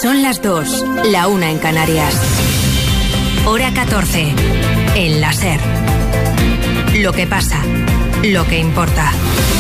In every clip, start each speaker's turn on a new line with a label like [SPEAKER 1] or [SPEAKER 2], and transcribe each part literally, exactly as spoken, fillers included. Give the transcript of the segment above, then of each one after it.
[SPEAKER 1] Son las dos, la una en Canarias. Hora catorce, en la SER. Lo que pasa, lo que importa.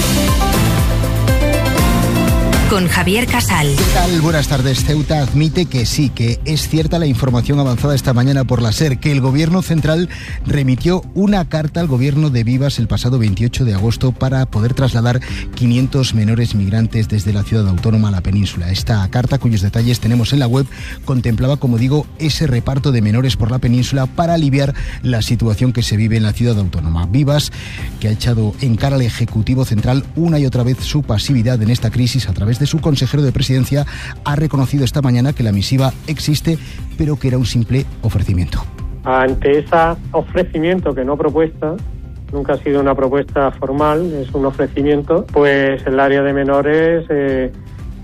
[SPEAKER 1] Con Javier Casal.
[SPEAKER 2] ¿Qué tal? Buenas tardes. Ceuta admite que sí, que es cierta la información avanzada esta mañana por la SER, que el Gobierno Central remitió una carta al Gobierno de Vivas el pasado veintiocho de agosto para poder trasladar quinientos menores migrantes desde la ciudad autónoma a la península. Esta carta, cuyos detalles tenemos en la web, contemplaba, como digo, ese reparto de menores por la península para aliviar la situación que se vive en la ciudad autónoma. Vivas, que ha echado en cara al Ejecutivo Central una y otra vez su pasividad en esta crisis a través de de su consejero de presidencia, ha reconocido esta mañana que la misiva existe, pero que era un simple ofrecimiento.
[SPEAKER 3] Ante ese ofrecimiento, que no propuesta, nunca ha sido una propuesta formal, es un ofrecimiento, pues el área de menores eh,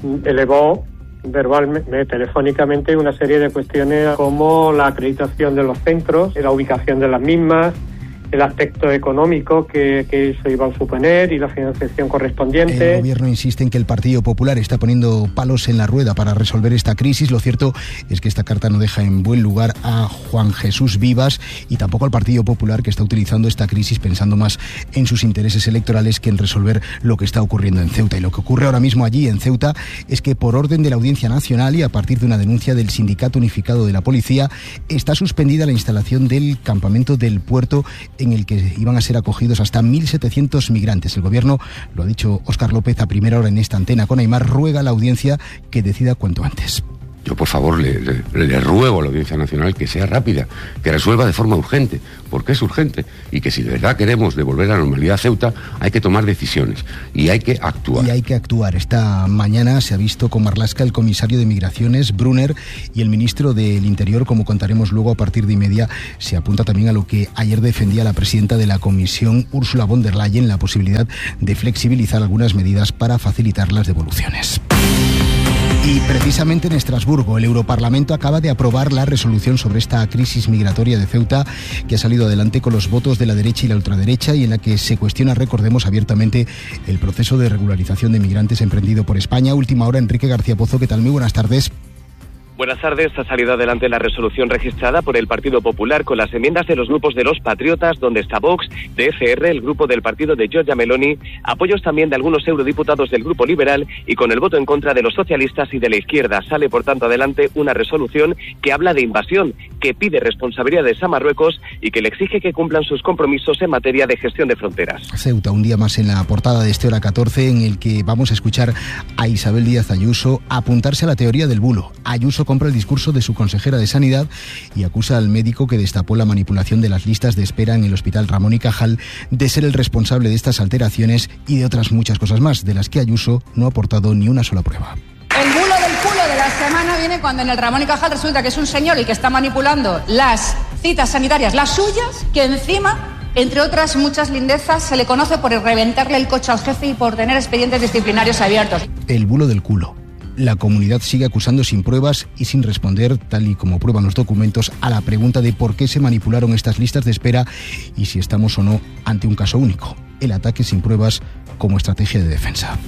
[SPEAKER 3] elevó verbalmente, telefónicamente, una serie de cuestiones como la acreditación de los centros, la ubicación de las mismas, el aspecto económico que, que eso iba a suponer y la financiación correspondiente.
[SPEAKER 2] El Gobierno insiste en que el Partido Popular está poniendo palos en la rueda para resolver esta crisis. Lo cierto es que esta carta no deja en buen lugar a Juan Jesús Vivas y tampoco al Partido Popular, que está utilizando esta crisis pensando más en sus intereses electorales que en resolver lo que está ocurriendo en Ceuta. Y lo que ocurre ahora mismo allí en Ceuta es que, por orden de la Audiencia Nacional y a partir de una denuncia del Sindicato Unificado de la Policía, está suspendida la instalación del campamento del puerto en el que iban a ser acogidos hasta mil setecientos migrantes. El Gobierno, lo ha dicho Óscar López a primera hora en esta antena con Aimar, ruega a la audiencia que decida cuanto antes.
[SPEAKER 4] Yo, por favor, le, le, le ruego a la Audiencia Nacional que sea rápida, que resuelva de forma urgente, porque es urgente, y que si de verdad queremos devolver la normalidad a Ceuta, hay que tomar decisiones y hay que actuar.
[SPEAKER 2] Y hay que actuar. Esta mañana se ha visto con Marlaska el comisario de Migraciones, Brunner, y el ministro del Interior, como contaremos luego a partir de y media. Se apunta también a lo que ayer defendía la presidenta de la Comisión, Ursula von der Leyen, la posibilidad de flexibilizar algunas medidas para facilitar las devoluciones. Y precisamente en Estrasburgo, el Europarlamento acaba de aprobar la resolución sobre esta crisis migratoria de Ceuta, que ha salido adelante con los votos de la derecha y la ultraderecha, y en la que se cuestiona, recordemos, abiertamente el proceso de regularización de migrantes emprendido por España. Última hora, Enrique García Pozo, ¿qué tal? Muy buenas tardes.
[SPEAKER 5] Buenas tardes. Ha salido adelante la resolución registrada por el Partido Popular con las enmiendas de los grupos de los Patriotas, donde está Vox, D F R, el grupo del partido de Giorgia Meloni, apoyos también de algunos eurodiputados del Grupo Liberal y con el voto en contra de los socialistas y de la izquierda. Sale, por tanto, adelante una resolución que habla de invasión, que pide responsabilidades a Marruecos y que le exige que cumplan sus compromisos en materia de gestión de fronteras.
[SPEAKER 2] Ceuta, un día más en la portada de este Hora catorce, en el que vamos a escuchar a Isabel Díaz Ayuso apuntarse a la teoría del bulo. Ayuso compra el discurso de su consejera de Sanidad y acusa al médico que destapó la manipulación de las listas de espera en el Hospital Ramón y Cajal de ser el responsable de estas alteraciones y de otras muchas cosas más, de las que Ayuso no ha aportado ni una sola prueba.
[SPEAKER 6] El bulo del culo de la semana viene cuando en el Ramón y Cajal resulta que es un señor el que está manipulando las citas sanitarias, las suyas, que encima, entre otras muchas lindezas, se le conoce por reventarle el coche al jefe y por tener expedientes disciplinarios abiertos.
[SPEAKER 2] El bulo del culo. La comunidad sigue acusando sin pruebas y sin responder, tal y como prueban los documentos, a la pregunta de por qué se manipularon estas listas de espera y si estamos o no ante un caso único. El ataque sin pruebas como estrategia de defensa.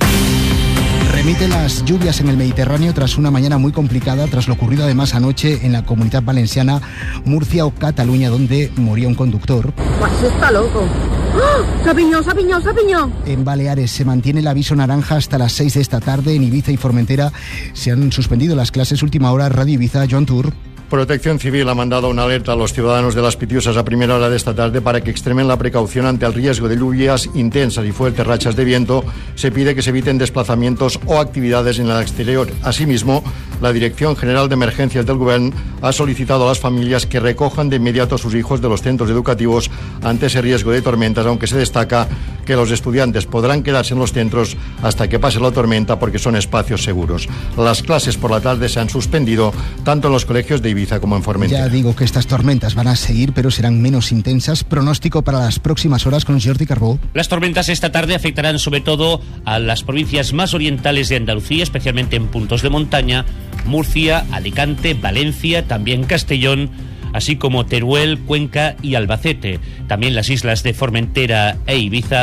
[SPEAKER 2] Remite las lluvias en el Mediterráneo tras una mañana muy complicada, tras lo ocurrido además anoche en la Comunidad Valenciana, Murcia o Cataluña, donde moría un conductor.
[SPEAKER 7] Pues está loco. ¡Oh! ¡Se piñó, se piñó, se piñó!
[SPEAKER 2] En Baleares se mantiene el aviso naranja hasta las seis de esta tarde. En Ibiza y Formentera se han suspendido las clases. Última hora, Radio Ibiza, John Tour.
[SPEAKER 8] Protección Civil ha mandado una alerta a los ciudadanos de Las Pitiusas a primera hora de esta tarde para que extremen la precaución ante el riesgo de lluvias intensas y fuertes rachas de viento. Se pide que se eviten desplazamientos o actividades en el exterior. Asimismo, la Dirección General de Emergencias del Gobierno ha solicitado a las familias que recojan de inmediato a sus hijos de los centros educativos ante ese riesgo de tormentas, aunque se destaca que los estudiantes podrán quedarse en los centros hasta que pase la tormenta porque son espacios seguros. Las clases por la tarde se han suspendido tanto en los colegios de Ibiza como en Formentera.
[SPEAKER 2] Ya digo que estas tormentas van a seguir, pero serán menos intensas. Pronóstico para las próximas horas con Jordi Carbó.
[SPEAKER 9] Las tormentas esta tarde afectarán sobre todo a las provincias más orientales de Andalucía, especialmente en puntos de montaña, Murcia, Alicante, Valencia, también Castellón, así como Teruel, Cuenca y Albacete. También las islas de Formentera e Ibiza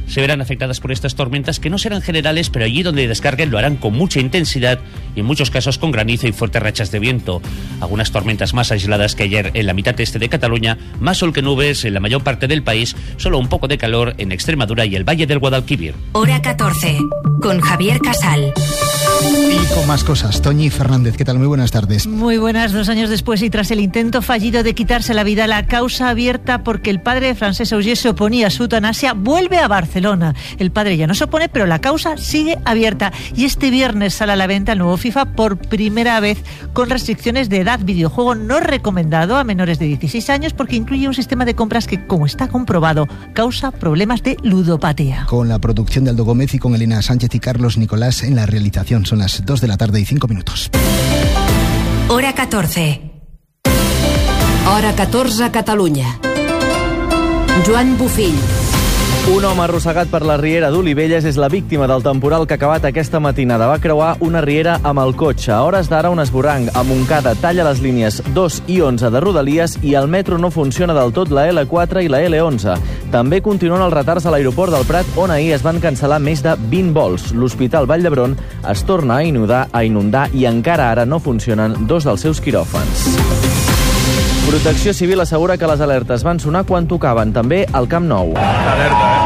[SPEAKER 9] se verán afectadas por estas tormentas, que no serán generales, pero allí donde descarguen lo harán con mucha intensidad y en muchos casos con granizo y fuertes rachas de viento. Algunas tormentas más aisladas que ayer en la mitad este de Cataluña, más sol que nubes en la mayor parte del país, solo un poco de calor en Extremadura y el Valle del Guadalquivir.
[SPEAKER 1] Hora catorce, con Javier Casal.
[SPEAKER 2] Y con más cosas, Toñi Fernández, ¿qué tal? Muy buenas tardes.
[SPEAKER 10] Muy buenas, dos años después y tras el intento fallido de quitarse la vida, la causa abierta porque el padre de Francesc Auger se oponía a su eutanasia vuelve a Barcelona. El padre ya no se opone, pero la causa sigue abierta y este viernes sale a la venta el nuevo FIFA por primera vez con restricciones de edad, videojuego no recomendado a menores de dieciséis años porque incluye un sistema de compras que, como está comprobado, causa problemas de ludopatía.
[SPEAKER 2] Con la producción de Aldo Gómez y con Elena Sánchez y Carlos Nicolás en la realización. Son las dos de la tarde y cinco minutos.
[SPEAKER 1] Hora catorze.
[SPEAKER 7] Hora catorze a Catalunya. Joan Bufill.
[SPEAKER 11] Un home arrossegat per la riera d'Olivelles és la víctima del temporal que ha acabat aquesta matinada. Va creuar una riera amb el cotxe. A hores d'ara, un esborrany a Montcada talla les línies dos i onze de Rodalies i el metro no funciona del tot la ele quatre i la ele onze. També continuen els retards a l'aeroport del Prat, on ahir es van cancel·lar més de vint vols. L'Hospital Vall d'Hebron es torna a inundar, a inundar i encara ara no funcionen dos dels seus quiròfans. Protecció Civil assegura que les alertes van sonar quan tocaven també al Camp Nou. Alerta, eh?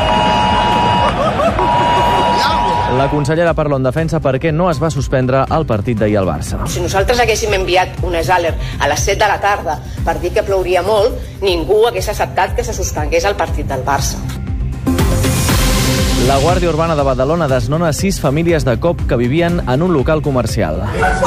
[SPEAKER 11] La consellera parla en defensa perquè no es va suspendre el partit d'ahir al Barça.
[SPEAKER 12] Si nosaltres haguéssim enviat unes alertes a les set de la tarda per dir que plouria molt, ningú hagués acceptat que se suspengués el partit del Barça.
[SPEAKER 11] La Guàrdia Urbana de Badalona desnona sis famílies de cop que vivien en un local comercial.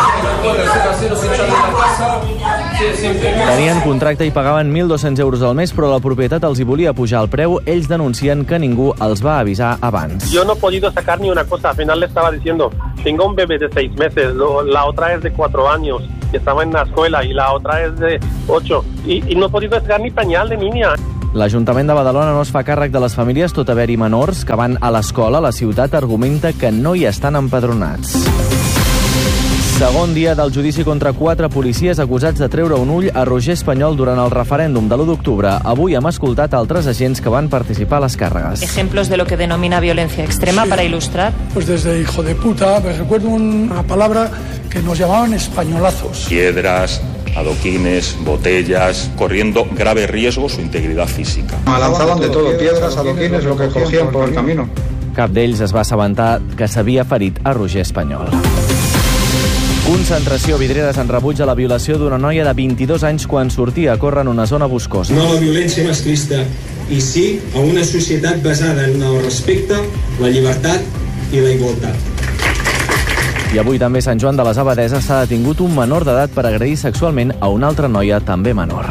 [SPEAKER 11] Tenien contracte i pagaven mil dos-cents euros al mes, però la propietat els hi volia pujar el preu. Ells denuncien que ningú els va avisar abans.
[SPEAKER 13] Yo no he podido sacar ni una cosa. Al final le estaba diciendo, tengo un bebé de seis meses, la otra es de cuatro años, que estaba en la escuela, y la otra es de ocho. Y, y no he podido sacar ni pañal de niña.
[SPEAKER 11] L'Ajuntament de Badalona no es fa càrrec de les famílies, tot haver-hi menors que van a l'escola. La ciutat argumenta que no hi estan empadronats. Segon dia del judici contra quatre policies acusats de treure un ull a Roger Espanyol durant el referèndum de l'u d'octubre. Avui hem escoltat altres agents que van participar a les càrregues.
[SPEAKER 14] Ejemplos de lo que denomina violencia extrema, sí. Para ilustrar.
[SPEAKER 15] Pues desde hijo de puta, me recuerdo una palabra que nos llamaban españolazos.
[SPEAKER 16] Piedras, adoquines, botellas, corriendo grave riesgo su integridad física.
[SPEAKER 17] Lanzaban de todo, piedras, adoquines, lo que cogían por el camino.
[SPEAKER 11] Cap d'ells es va assabentar que s'havia ferit a Roger Espanyol. Concentració Vidreres en rebuig a la violació d'una noia de vint-i-dos anys quan sortia a córrer en una zona boscosa.
[SPEAKER 18] No a la violència masclista i sí a una societat basada en el respecte, la llibertat i la igualtat.
[SPEAKER 11] I avui també a Sant Joan de les Abadeses s'ha detingut un menor d'edat per agredir sexualment a una altra noia també menor.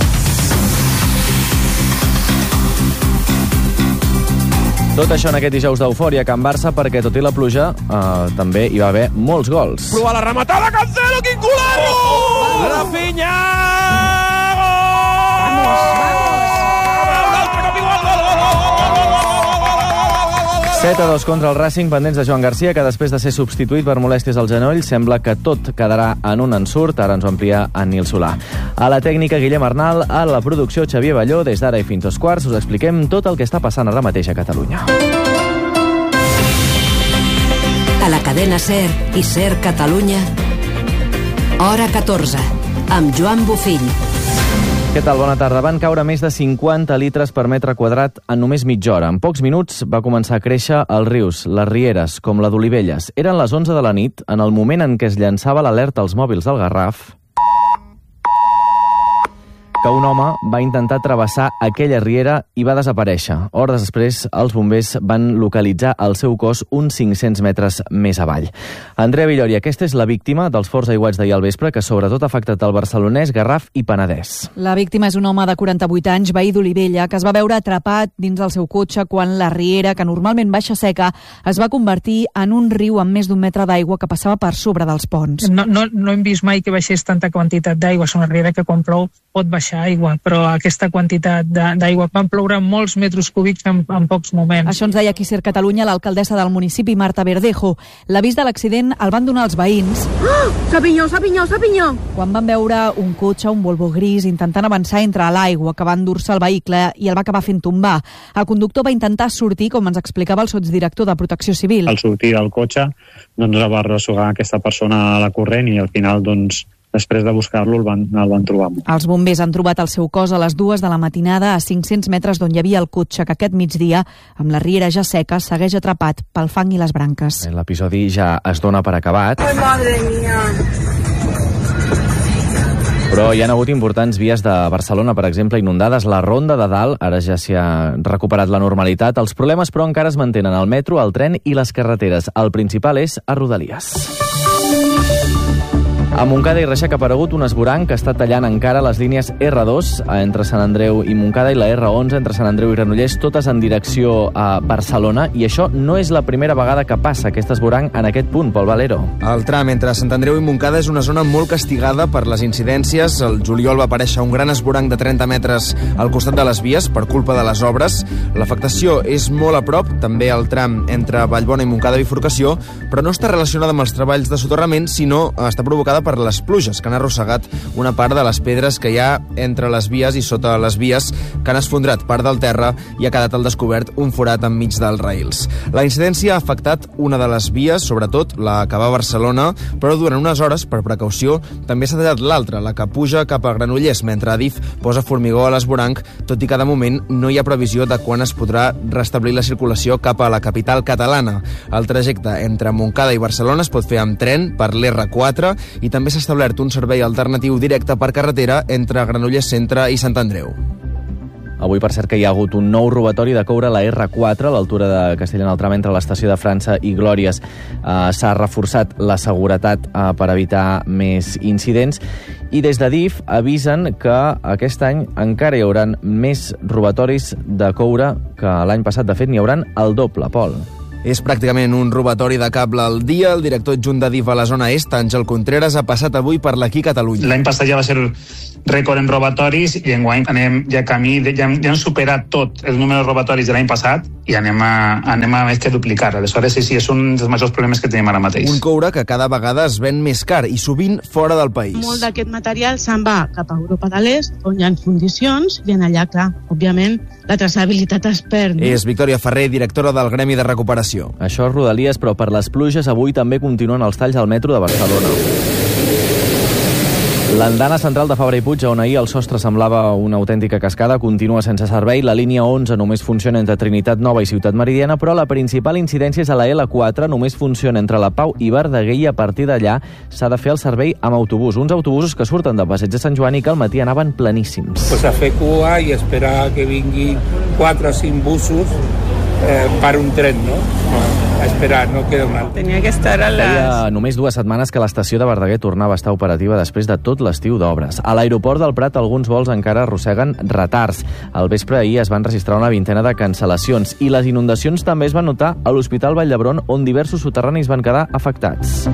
[SPEAKER 11] Tot això en aquest dijous d'eufòria a Can Barça perquè, tot i la pluja, eh, també hi va haver molts gols.
[SPEAKER 19] Prova la rematada, Cancelo, quin golazo! Oh! Rafinha!
[SPEAKER 11] set a dos contra el Racing, pendents de Joan Garcia, que després de ser substituït per molèsties al genoll, sembla que tot quedarà en un ensurt. Ara ens ho amplia en Nil Solà. A la tècnica, Guillem Arnal, a la producció, Xavier Balló. Des d'ara i fins dos quarts us expliquem tot el que està passant ara mateix a Catalunya.
[SPEAKER 7] A la cadena SER i SER Catalunya, Hora catorze, amb Joan Bufill.
[SPEAKER 11] Què tal? Bona tarda. Van caure més de cinquanta litres per metre quadrat en només mitja hora. En pocs minuts va començar a créixer els rius, les rieres, com la d'Olivelles. Eren les onze de la nit, en el moment en què es llançava l'alerta als mòbils del Garraf, que un home va intentar travessar aquella riera i va desaparèixer. Hores després, els bombers van localitzar el seu cos uns cinc-cents metres més avall. Andrea Villori, aquesta és la víctima dels forts aiguats d'ahir al vespre, que sobretot ha afectat el barcelonès, Garraf i Penedès.
[SPEAKER 20] La víctima és un home de quaranta-vuit anys, veí d'Olivella, que es va veure atrapat dins del seu cotxe quan la riera, que normalment baixa seca, es va convertir en un riu amb més d'un metre d'aigua que passava per sobre dels ponts.
[SPEAKER 21] No, no, no hem vist mai que baixés tanta quantitat d'aigua. És una riera que quan plou pot baixar baixa aigua, però aquesta quantitat d'aigua. Van ploure molts metres cúbics en, en pocs moments.
[SPEAKER 20] Això ens deia aquí Ser Catalunya l'alcaldessa del municipi, Marta Verdejo. L'avís de l'accident el van donar els veïns.
[SPEAKER 22] Oh, Sapinyó, Sapinyó, Sapinyó!
[SPEAKER 20] Quan van veure un cotxe, un Volvo gris, intentant avançar entre l'aigua, que va endur-se el vehicle i el va acabar fent tombar. El conductor va intentar sortir, com ens explicava el sotsdirector de Protecció Civil.
[SPEAKER 23] Al sortir del cotxe, doncs va arrossegar aquesta persona a la corrent i al final, doncs, després de buscar-lo el van, el van trobar.
[SPEAKER 20] Els bombers han trobat el seu cos a les dues de la matinada a cinc-cents metres d'on hi havia el cotxe que aquest migdia, amb la riera ja seca, segueix atrapat pel fang i les branques.
[SPEAKER 11] L'episodi ja es dona per acabat.
[SPEAKER 22] Ai, madre mía!
[SPEAKER 11] Però hi ha hagut importants vies de Barcelona, per exemple, inundades. La Ronda de Dalt, ara ja s'hi ha recuperat la normalitat. Els problemes, però, encara es mantenen al metro, al tren i les carreteres. El principal és a Rodalies. A Montcada i Reixac ha aparegut un esvoranc que està tallant encara les línies erre dos entre Sant Andreu i Montcada i la erre onze entre Sant Andreu i Granollers, totes en direcció a Barcelona, i això no és la primera vegada que passa aquest esvoranc en aquest punt, Pol Valero.
[SPEAKER 24] El tram entre Sant Andreu i Montcada és una zona molt castigada per les incidències. El juliol va aparèixer un gran esvoranc de trenta metres al costat de les vies per culpa de les obres. L'afectació és molt a prop, també al tram entre Vallbona i Montcada Bifurcació, però no està relacionada amb els treballs de soterrament, sinó està provocada per les pluges que han arrossegat una part de les pedres que hi ha entre les vies i sota les vies, que han esfondrat part del terra i ha quedat al descobert un forat enmig dels rails. La incidència ha afectat una de les vies, sobretot la que va a Barcelona, però durant unes hores, per precaució, també s'ha tallat l'altra, la que puja cap a Granollers, mentre Adif posa formigó a l'esvoranc, tot i que de moment no hi ha previsió de quan es podrà restablir la circulació cap a la capital catalana. El trajecte entre Montcada i Barcelona es pot fer amb tren per l'erre quatre i també s'ha establert un servei alternatiu directe per carretera entre Granollers Centre i Sant Andreu.
[SPEAKER 11] Avui, per cert, que hi ha hagut un nou robatori de coure a la erre quatre, a l'altura de Castellana, al tram entre l'estació de França i Glòries. Uh, S'ha reforçat la seguretat uh, per evitar més incidents. I des de DIF avisen que aquest any encara hi haurà més robatoris de coure que l'any passat. De fet, n'hi hauran el doble, Pol.
[SPEAKER 24] És pràcticament un robatori de cable al dia. El director adjunt de DIF a la zona est, Àngel Contreras, ha passat avui per l'Aquí Catalunya.
[SPEAKER 25] L'any passat ja va ser rècord en robatoris i enguany anem ja camí, de, ja, ja hem superat tot el número de robatoris de l'any passat i anem a, anem a més que duplicar. Aleshores, sí, sí, és un dels majors problemes que tenim ara mateix.
[SPEAKER 24] Un coure que cada vegada es ven més car i sovint fora del país.
[SPEAKER 26] Molt d'aquest material se'n va cap a Europa de l'Est, on hi ha fundicions, i en allà, clar, òbviament, la traçabilitat es perd. No?
[SPEAKER 24] És Victòria Ferrer, directora del Gremi de Recuperació.
[SPEAKER 11] Això és Rodalies, però per les pluges avui també continuen els talls al metro de Barcelona. L'andana central de Fabra i Puig, on ahir el sostre semblava una autèntica cascada, continua sense servei. La línia onze només funciona entre Trinitat Nova i Ciutat Meridiana, però la principal incidència és a la ele quatre, només funciona entre la Pau i Verdaguer, i a partir d'allà s'ha de fer el servei amb autobús. Uns autobusos que surten de Passeig de Sant Joan i que al matí anaven pleníssims.
[SPEAKER 27] Pues a fer cua i esperar que vinguin quatre o cinc busos eh, per un tren, no? A esperar, no queda mal.
[SPEAKER 26] Tenia que estar a les...
[SPEAKER 11] Feia només dues setmanes que l'estació de Verdaguer tornava a estar operativa després de tot l'estiu d'obres. A l'aeroport del Prat alguns vols encara arrosseguen retards. Al vespre ahir es van registrar una vintena de cancel·lacions i les inundacions també es van notar a l'Hospital Vall d'Hebron, on diversos soterranis van quedar afectats.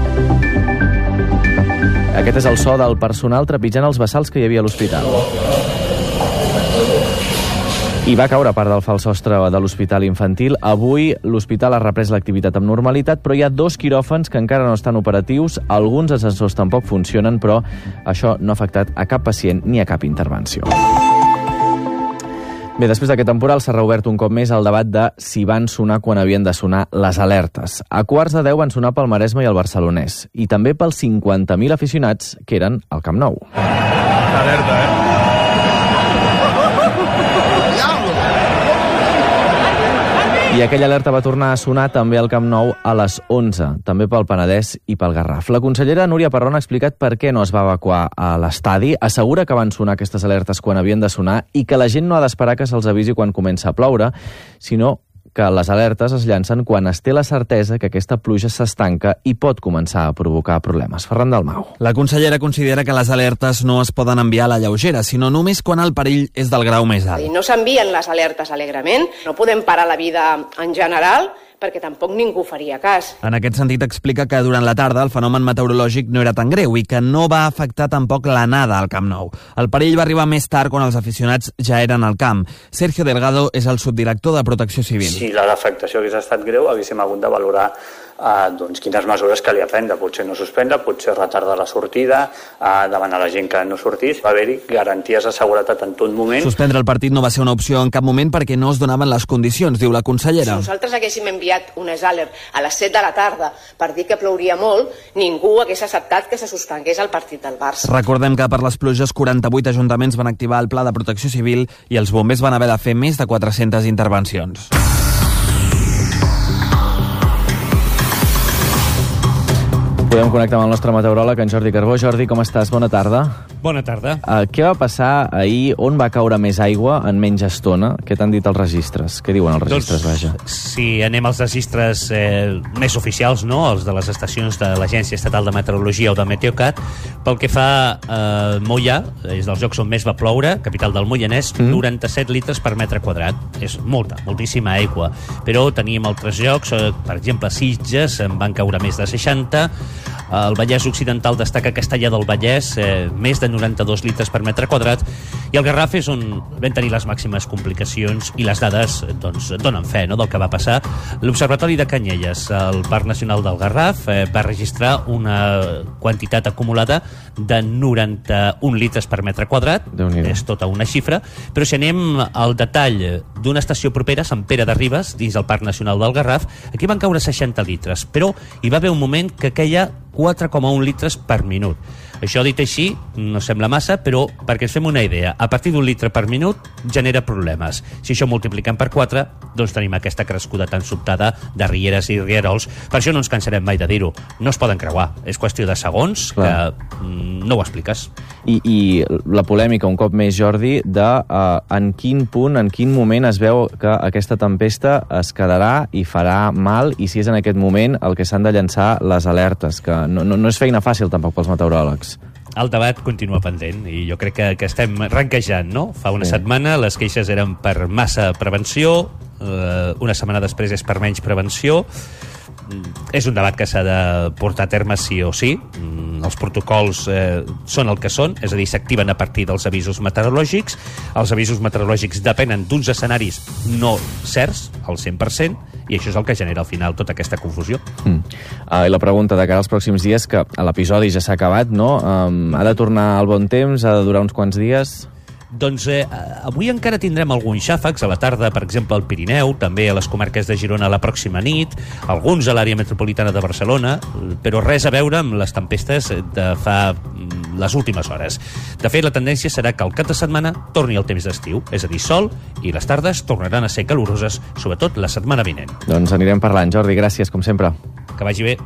[SPEAKER 11] Aquest és el so del personal trepitjant els bassals que hi havia a l'hospital. I va caure part del fals sostre de l'hospital infantil. Avui l'hospital ha reprès l'activitat amb normalitat, però hi ha dos quiròfans que encara no estan operatius. Alguns ascensors tampoc funcionen, però això no ha afectat a cap pacient ni a cap intervenció. Bé, després d'aquest temporal s'ha reobert un cop més el debat de si van sonar quan havien de sonar les alertes. A quarts de deu van sonar pel Maresme i el Barcelonès, i també pels cinquanta mil aficionats que eren al Camp Nou.
[SPEAKER 19] Alerta, eh?
[SPEAKER 11] I aquella alerta va tornar a sonar també al Camp Nou a les onze, també pel Penedès i pel Garraf. La consellera Núria Parrón ha explicat per què no es va evacuar a l'estadi, assegura que van sonar aquestes alertes quan havien de sonar i que la gent no ha d'esperar que se'ls avisi quan comença a ploure, sinó que les alertes es llancen quan es té la certesa que aquesta pluja s'estanca i pot començar a provocar problemes. Ferran Dalmau.
[SPEAKER 28] La consellera considera que les alertes no es poden enviar a la lleugera, sinó només quan el perill és del grau més alt.
[SPEAKER 12] No s'envien les alertes alegrement, no podem parar la vida en general, perquè tampoc ningú faria cas.
[SPEAKER 28] En aquest sentit explica que durant la tarda el fenomen meteorològic no era tan greu i que no va afectar tampoc l'anada al Camp Nou. El perill va arribar més tard quan els aficionats ja eren al camp. Sergio Delgado és el subdirector de Protecció Civil.
[SPEAKER 2] Si l'afectació hagués estat greu, haguéssim hagut de valorar Uh, doncs, quines mesures calia prendre. Potser no suspendre, potser retardar la sortida, uh, demanar a la gent que no sortís. Va haver-hi garanties de seguretat en tot moment.
[SPEAKER 28] Suspendre el partit no va ser una opció en cap moment perquè no es donaven les condicions, diu la consellera.
[SPEAKER 12] Si nosaltres haguéssim enviat un alert a les set de la tarda per dir que plouria molt, ningú hagués acceptat que se suspengués el partit del Barça.
[SPEAKER 28] Recordem que per les pluges quaranta-vuit ajuntaments van activar el Pla de Protecció Civil i els bombers van haver de fer més de quatre-centes intervencions.
[SPEAKER 11] Podem connectar amb el nostre meteoròleg, en Jordi Carbó. Jordi, com estàs? Bona tarda.
[SPEAKER 3] Bona tarda.
[SPEAKER 11] Uh, què va passar ahir? On va caure més aigua en menys estona? Què t'han dit els registres? Què diuen els registres,
[SPEAKER 3] doncs,
[SPEAKER 11] vaja?
[SPEAKER 3] Si anem als registres eh, més oficials, no? Els de les estacions de l'Agència Estatal de Meteorologia o de Meteocat, pel que fa a eh, Moià, és dels llocs on més va ploure, capital del Moianès, mm. noranta-set litres per metre quadrat. És molta, moltíssima aigua. Però teníem altres llocs, eh, per exemple, Sitges, en van caure més de seixanta. El Vallès Occidental destaca Castellar del Vallès, eh, més de noranta-dos litres per metre quadrat, i el Garraf és on vam tenir les màximes complicacions i les dades doncs, donen fe, no?, del que va passar. L'Observatori de Canyelles, al Parc Nacional del Garraf, eh, va registrar una quantitat acumulada de noranta-un litres per metre quadrat. És tota una xifra, però si anem al detall d'una estació propera, Sant Pere de Ribes, dins del Parc Nacional del Garraf, aquí van caure seixanta litres, però hi va haver un moment que queia quatre coma un litres per minut. Això dit així no sembla massa, però perquè ens fem una idea, a partir d'un litre per minut genera problemes. Si això multipliquem per quatre, doncs tenim aquesta crescuda tan sobtada de rieres i rierols. Per això no ens cansarem mai de dir-ho. No es poden creuar. És qüestió de segons. Clar. Que mm, no ho expliques.
[SPEAKER 11] I, I la polèmica, un cop més, Jordi, de uh, en quin punt, en quin moment es veu que aquesta tempesta es quedarà i farà mal, i si és en aquest moment el que s'han de llançar les alertes, que no, no, no és feina fàcil tampoc pels meteoròlegs.
[SPEAKER 3] El debat continua pendent i jo crec que, que estem ranquejant, no? Fa una sí. setmana les queixes eren per massa prevenció, eh, una setmana després és per menys prevenció. És un debat que s'ha de portar a terme sí o sí. Els protocols eh, són el que són, és a dir, s'activen a partir dels avisos meteorològics. Els avisos meteorològics depenen d'uns escenaris no certs, al cent per cent, i això és el que genera al final tota aquesta confusió.
[SPEAKER 11] Mm. Uh, I la pregunta de cara als pròxims dies, que l'episodi ja s'ha acabat, no? Um, ha de tornar al bon temps? Ha de durar uns quants dies?
[SPEAKER 3] Doncs eh, avui encara tindrem alguns xàfecs a la tarda, per exemple al Pirineu, també a les comarques de Girona la pròxima nit, alguns a l'àrea metropolitana de Barcelona, però res a veure amb les tempestes de fa les últimes hores. De fet, la tendència serà que el cap de setmana torni el temps d'estiu, és a dir, sol, i les tardes tornaran a ser caloroses, sobretot la setmana vinent.
[SPEAKER 11] Doncs anirem parlant. Jordi, gràcies, com sempre.
[SPEAKER 3] Que vagi bé.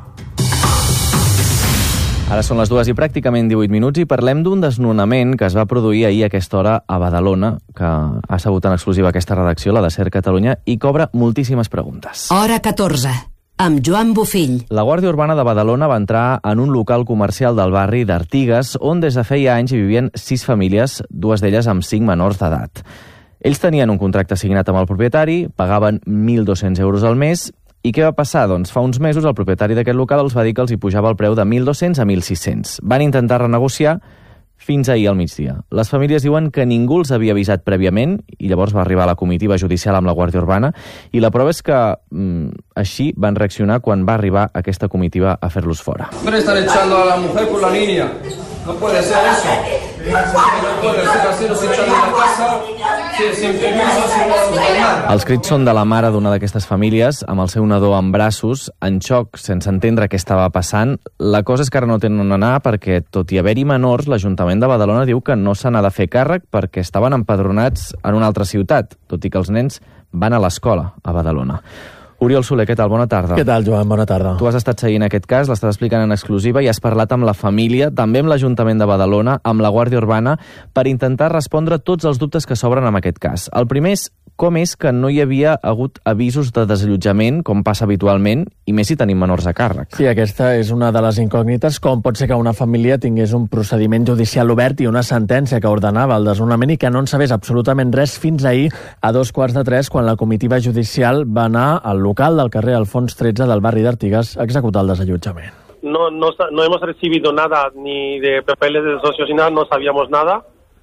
[SPEAKER 11] Ara són les dues i pràcticament divuit minuts i parlem d'un desnonament que es va produir ahir a aquesta hora a Badalona, que ha sabut en exclusiva aquesta redacció, la de SER Catalunya, i cobra moltíssimes preguntes.
[SPEAKER 7] Hora catorze, amb Joan Bofill.
[SPEAKER 11] La Guàrdia Urbana de Badalona va entrar en un local comercial del barri d'Artigues, on des de feia anys hi vivien sis famílies, dues d'elles amb cinc menors d'edat. Ells tenien un contracte signat amb el propietari, pagaven mil dos-cents euros al mes. I què va passar? Doncs fa uns mesos el propietari d'aquest local els va dir que els hi pujava el preu de mil dos-cents a mil sis-cents. Van intentar renegociar fins ahir al migdia. Les famílies diuen que ningú els havia avisat prèviament i llavors va arribar la comitiva judicial amb la Guàrdia Urbana i la prova és que mm, així van reaccionar quan va arribar aquesta comitiva a fer-los fora.
[SPEAKER 4] Hombre, están echando a la mujer por la niña. No puede ser eso. No puede ser así, nos echan de la casa sin permiso, sin nada.
[SPEAKER 11] Els crits són de la mare d'una d'aquestes famílies, amb el seu nadó en braços, en xoc, sense entendre què estava passant. La cosa és que ara no tenen on anar perquè, tot i haver-hi menors, l'Ajuntament de Badalona diu que no se n'ha de fer càrrec perquè estaven empadronats en una altra ciutat, tot i que els nens van a l'escola a Badalona. Oriol Soler, què tal? Bona tarda.
[SPEAKER 5] Què tal, Joan? Bona tarda.
[SPEAKER 11] Tu has estat seguint aquest cas, l'estàs explicant en exclusiva i has parlat amb la família, també amb l'Ajuntament de Badalona, amb la Guàrdia Urbana, per intentar respondre tots els dubtes que s'obren amb aquest cas. El primer és com és que no hi havia hagut avisos de desallotjament, com passa habitualment, i més si tenim menors a càrrec.
[SPEAKER 5] Sí, aquesta és una de les incògnites, com pot ser que una família tingués un procediment judicial obert i una sentència que ordenava el desnonament i que no en sabés absolutament res fins ahir a dos quarts de tres, quan la comitiva judicial va anar al local del carrer Alfons tretze del barri d'Artigas, a executar el desallotjament.
[SPEAKER 1] No, no, no hemos recibido nada, ni de papeles de socios ni nada, no sabíamos nada.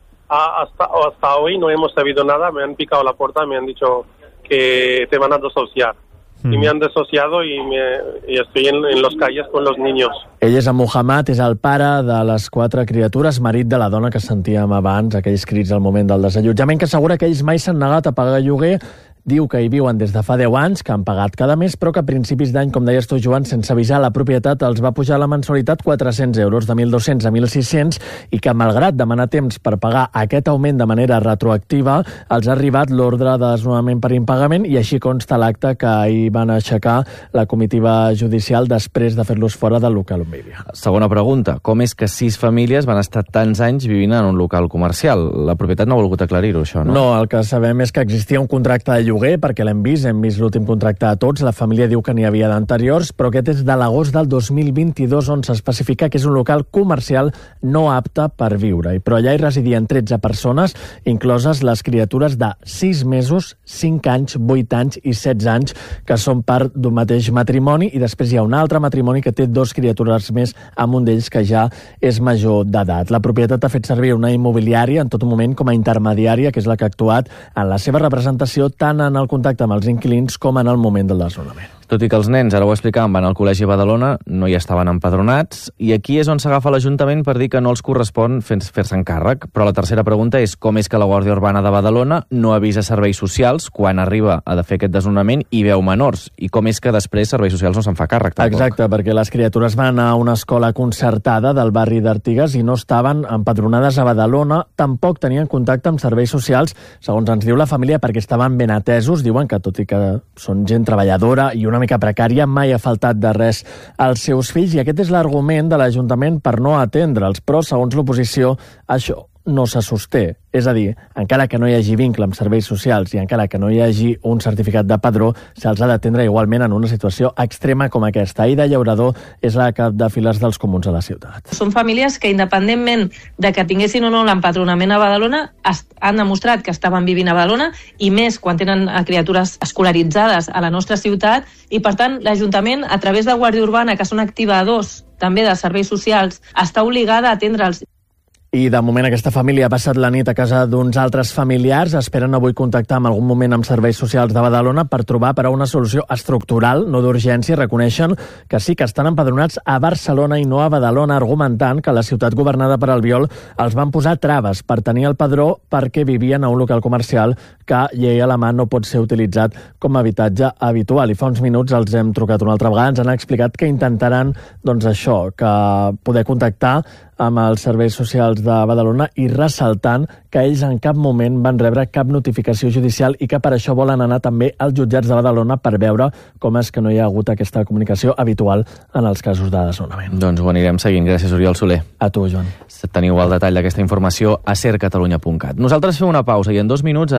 [SPEAKER 1] Hasta, hasta hoy no hemos sabido nada, me han picado la puerta, me han dicho que te van a desociar. Mm. Y me han desociado y, me, y estoy en, en las calles con los niños.
[SPEAKER 5] Ell és en Muhammad, és el pare de les quatre criatures, marit de la dona que sentíem abans, aquells crits al moment del desallotjament, que assegura que ells mai s'han negat a pagar lloguer. Diu que hi viuen des de fa deu anys, que han pagat cada mes, però que a principis d'any, com deies tu, Joan, sense avisar la propietat, els va pujar la mensualitat quatre-cents euros, de mil dos-cents a mil sis-cents, i que, malgrat demanar temps per pagar aquest augment de manera retroactiva, els ha arribat l'ordre de desnonament per impagament, i així consta l'acte que ahir van aixecar la comitiva judicial després de fer-los fora del local on vivia.
[SPEAKER 11] Segona pregunta. Com és que sis famílies van estar tants anys vivint en un local comercial? La propietat no ha volgut aclarir-ho, això, no?
[SPEAKER 5] No, el que sabem és que existia un contracte de lloguer, perquè l'hem vist, hem vist l'últim contracte a tots, la família diu que n'hi havia d'anteriors, però aquest és de l'agost del dos mil vint-i-dos, on s'especifica que és un local comercial no apte per viure-hi. Però allà hi residien tretze persones, incloses les criatures de sis mesos, cinc anys, vuit anys i setze anys, que són part d'un mateix matrimoni, i després hi ha un altre matrimoni que té dos criatures més, amb un d'ells que ja és major d'edat. La propietat ha fet servir una immobiliària en tot moment com a intermediària, que és la que ha actuat en la seva representació tant en el contacte amb els inquilins com en el moment del desnonament.
[SPEAKER 11] Tot i que els nens, ara ho explicàvem, van al col·legi a Badalona, no hi estaven empadronats, i aquí és on s'agafa l'Ajuntament per dir que no els correspon fer-se'n càrrec. Però la tercera pregunta és com és que la Guàrdia Urbana de Badalona no avisa serveis socials quan arriba a de fer aquest desnonament i veu menors, i com és que després serveis socials no se'n fa càrrec tampoc.
[SPEAKER 5] Exacte, perquè les criatures van a una escola concertada del barri d'Artigas i no estaven empadronades a Badalona, tampoc tenien contacte amb serveis socials, segons ens diu la família, perquè estaven ben atesos. Diuen que, tot i que són gent treballadora i una mica precària, mai ha faltat de res als seus fills, i aquest és l'argument de l'Ajuntament per no atendre'ls, però segons l'oposició això no se sosté. És a dir, encara que no hi hagi vincle amb serveis socials i encara que no hi hagi un certificat de padró, se'ls ha d'atendre igualment en una situació extrema com aquesta. Aida Llaurador és la cap de files dels comuns a la ciutat.
[SPEAKER 6] Són famílies que, independentment de que tinguessin o no l'empadronament a Badalona, han demostrat que estaven vivint a Badalona, i més quan tenen criatures escolaritzades a la nostra ciutat, i per tant l'Ajuntament, a través de Guàrdia Urbana, que són activadors també de serveis socials, està obligada a atendre'ls.
[SPEAKER 5] I de moment aquesta família ha passat la nit a casa d'uns altres familiars. Esperen avui contactar en algun moment amb serveis socials de Badalona per trobar per a una solució estructural, no d'urgència. Reconeixen que sí que estan empadronats a Barcelona i no a Badalona, argumentant que la ciutat governada per Albiol els van posar traves per tenir el padró perquè vivien a un local comercial que, llei a la mà, no pot ser utilitzat com a habitatge habitual. I fa uns minuts els hem trucat una altra vegada, ens han explicat que intentaran, doncs això, que poder contactar amb els serveis socials de Badalona, i ressaltant que ells en cap moment van rebre cap notificació judicial i que per això volen anar també als jutjats de Badalona per veure com és que no hi ha hagut aquesta comunicació habitual en els casos de desnonament.
[SPEAKER 11] Doncs ho anirem seguint. Gràcies, Oriol Soler.
[SPEAKER 5] A tu, Joan.
[SPEAKER 11] Teniu el detall d'aquesta informació a ser catalunya punt cat. Nosaltres fem una pausa i en dos minuts